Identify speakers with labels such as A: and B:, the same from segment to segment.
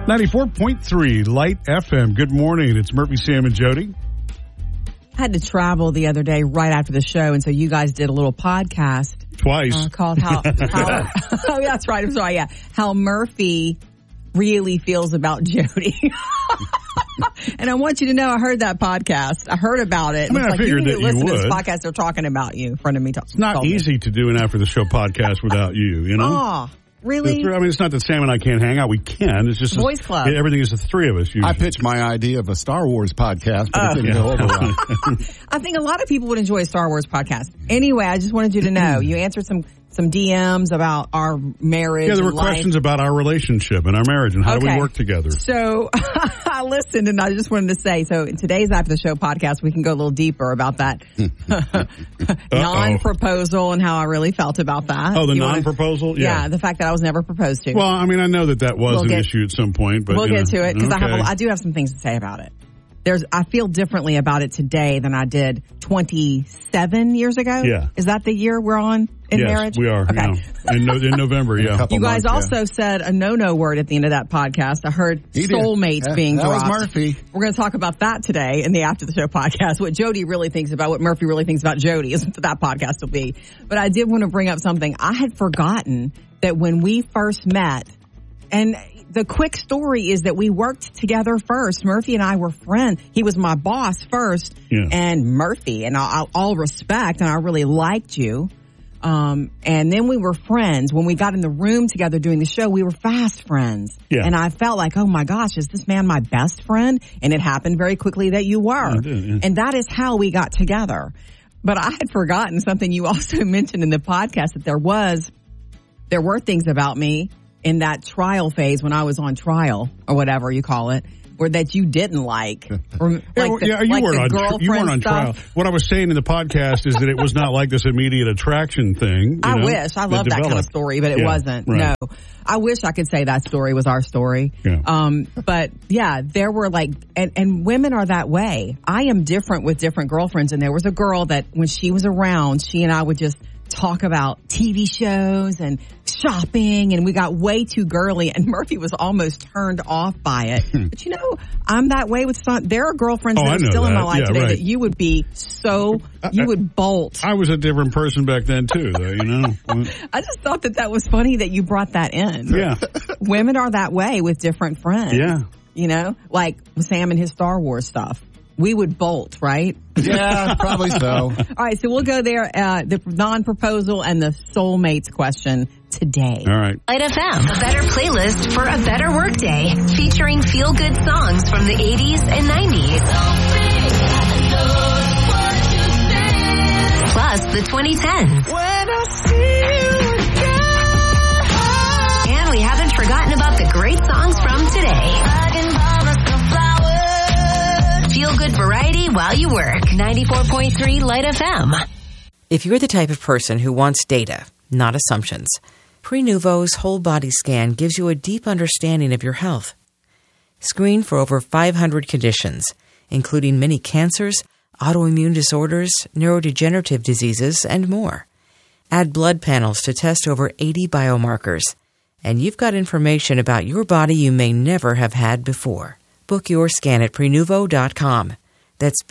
A: 94.3 Light FM. Good morning. It's Murphy, Sam, and Jody.
B: I had to travel the other day right after the show, and so you guys did a little podcast.
A: Twice.
B: Called How oh, that's right. I'm sorry. Yeah. How Murphy really feels about Jody. And I want you to know I heard that podcast. I heard about it.
A: I mean, I figured that you
B: listen
A: would.
B: to this podcast. They're talking about you. A friend of me
A: It's not easy to do an after-the-show podcast without you, you know?
B: Oh, really?
A: I mean, it's not that Sam and I can't hang out. We can. It's just
B: Boys Club.
A: Everything is the three of us usually.
C: I pitched my idea of a Star Wars podcast, but it didn't go over well.
B: I think a lot of people would enjoy a Star Wars podcast. Anyway, I just wanted you to know. You answered some DMs about our marriage.
A: Yeah, there were questions about our relationship and our marriage and how do we work together.
B: So I listened, and I just wanted to say, so in today's After the Show podcast, we can go a little deeper about that non-proposal and how I really felt about that.
A: Oh, the non-proposal?
B: Yeah, the fact that I was never proposed to.
A: Well, I mean, I know that was an issue at some point. But
B: we'll get to it, because
A: okay.
B: I do have some things to say about it. I feel differently about it today than I did 27 years ago.
A: Yeah.
B: Is that the year we're on in marriage?
A: Yes, we are.
B: Okay.
A: Yeah. In November, yeah.
B: You guys also said a no-no word at the end of that podcast. I heard soulmates being dropped.
C: That was Murphy.
B: We're going to talk about that today in the After the Show podcast. What Jody really thinks about, what Murphy really thinks about Jody is what that podcast will be. But I did want to bring up something. I had forgotten that when we first met, and the quick story is that we worked together first. Murphy and I were friends. He was my boss first, and Murphy, and all respect, and I really liked you. And then we were friends. When we got in the room together doing the show, we were fast friends. Yeah. And I felt like, oh my gosh, is this man my best friend? And it happened very quickly that you were. And that is how we got together. But I had forgotten something you also mentioned in the podcast, that there were things about me in that trial phase when I was on trial, or whatever you call it, or that you didn't like.
A: You weren't on trial. What I was saying in the podcast is that it was not like this immediate attraction thing.
B: I wish. I love that kind of story, but it wasn't. Right. No. I wish I could say that story was our story. Yeah. But yeah, there were and women are that way. I am different with different girlfriends, and there was a girl that when she was around, she and I would just talk about TV shows and shopping, and we got way too girly, and Murphy was almost turned off by it. But I'm that way with some. There are girlfriends that are still in my life today that you would be you would bolt.
A: I was a different person back then too, though, you know.
B: I just thought that was funny that you brought that in.
A: Yeah.
B: Women are that way with different friends.
A: Yeah.
B: You know, like Sam and his Star Wars stuff. We would bolt, right?
C: Yeah, probably so.
B: All right, so we'll go there, the non-proposal and the soulmates question today.
A: All right.
D: Light FM, a better playlist for a better workday, featuring feel-good songs from the 80s and 90s. Plus the 2010s. When I see you again. And we haven't forgotten about the great songs from today. Feel good variety while you work. 94.3 Light FM.
E: If you're the type of person who wants data, not assumptions, Prenuvo's whole body scan gives you a deep understanding of your health. Screen for over 500 conditions, including many cancers, autoimmune disorders, neurodegenerative diseases, and more. Add blood panels to test over 80 biomarkers. And you've got information about your body you may never have had before. Book your scan at Prenuvo.com. That's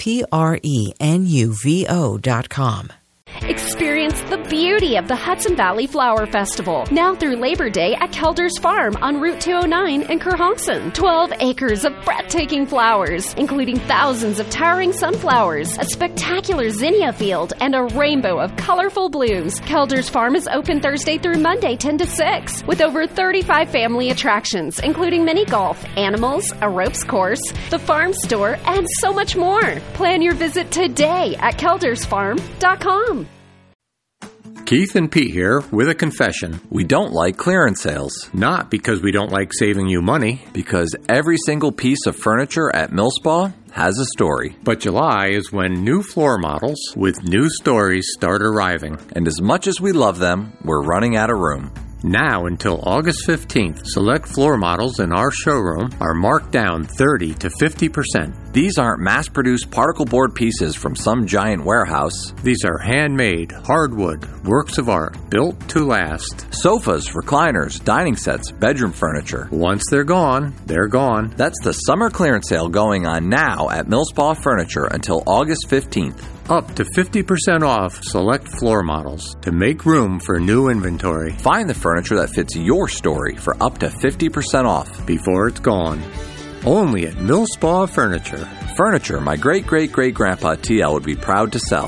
E: Prenuvo.com.
F: Experience the beauty of the Hudson Valley Flower Festival, now through Labor Day at Kelder's Farm on Route 209 in Kerhonkson. 12 acres of breathtaking flowers, including thousands of towering sunflowers, a spectacular zinnia field, and a rainbow of colorful blooms. Kelder's Farm is open Thursday through Monday 10 to 6, with over 35 family attractions, including mini golf, animals, a ropes course, the farm store, and so much more. Plan your visit today at keldersfarm.com.
G: Keith and Pete here with a confession. We don't like clearance sales. Not because we don't like saving you money, because every single piece of furniture at Millspa has a story. But July is when new floor models with new stories start arriving. And as much as we love them, we're running out of room. Now until August 15th, select floor models in our showroom are marked down 30 to 50%. These aren't mass-produced particle board pieces from some giant warehouse. These are handmade, hardwood, works of art, built to last. Sofas, recliners, dining sets, bedroom furniture. Once they're gone, they're gone. That's the summer clearance sale going on now at Millspaw Furniture until August 15th. Up to 50% off select floor models to make room for new inventory. Find the furniture that fits your story for up to 50% off before it's gone. Only at Millspaw Furniture. Furniture my great-great-great-grandpa TL would be proud to sell.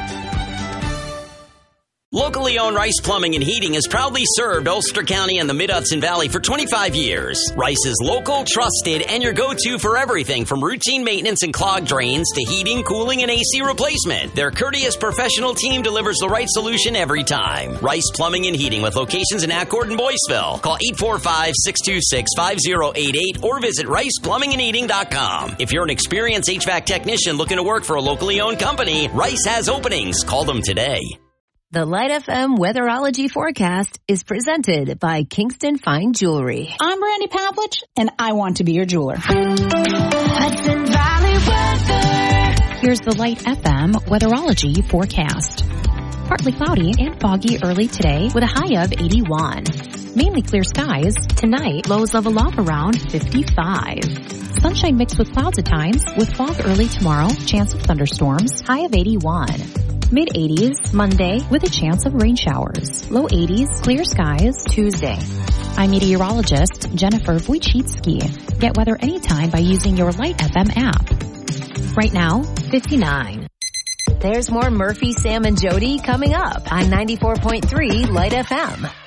H: Locally owned Rice Plumbing and Heating has proudly served Ulster County and the Mid-Hudson Valley for 25 years. Rice is local, trusted, and your go-to for everything from routine maintenance and clogged drains to heating, cooling, and AC replacement. Their courteous professional team delivers the right solution every time. Rice Plumbing and Heating with locations in Accord and Boyceville. Call 845-626-5088 or visit riceplumbingandheating.com. If you're an experienced HVAC technician looking to work for a locally owned company, Rice has openings. Call them today.
D: The Light FM Weatherology Forecast is presented by Kingston Fine Jewelry.
I: I'm Brandy Pavlich, and I want to be your jeweler.
D: Hudson Valley weather.
J: Here's the Light FM Weatherology Forecast. Partly cloudy and foggy early today with a high of 81. Mainly clear skies. Tonight, lows level off around 55. Sunshine mixed with clouds at times with fog early tomorrow. Chance of thunderstorms. High of 81. Mid-80s Monday with a chance of rain showers. Low 80s, clear skies Tuesday. I'm meteorologist Jennifer Wojcicki. Get weather anytime by using your Light FM app. Right now, 59.
D: There's more Murphy, Sam, and Jody coming up on 94.3 Light FM.